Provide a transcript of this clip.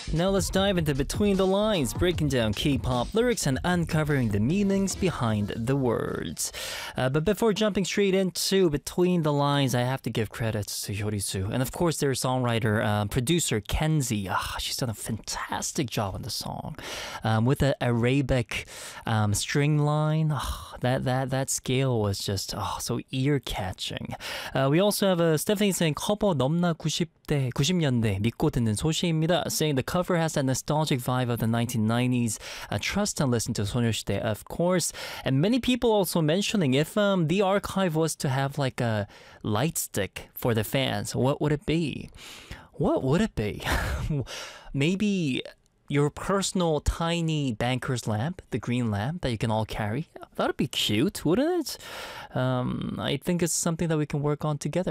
Now let's dive into Between the Lines, breaking down K-pop lyrics and uncovering the meanings behind the words. But before jumping straight into Between the Lines, I have to give credits to Hyori-soo. And of course, their songwriter, producer Kenzie. She's done a fantastic job on the song. With the Arabic string line, that scale was just so ear-catching. We also have Stephanie saying 커버 넘나 90년대 믿고 듣는 소시입니다. Saying the cover has that nostalgic vibe of the 1990s. Trust and listen to 소녀시대, of course. And many people also mentioning if the archive was to have like a light stick for the fans, what would it be? What would it be? Maybe your personal tiny banker's lamp, the green lamp that you can all carry. That would be cute, wouldn't it? I think it's something that we can work on together.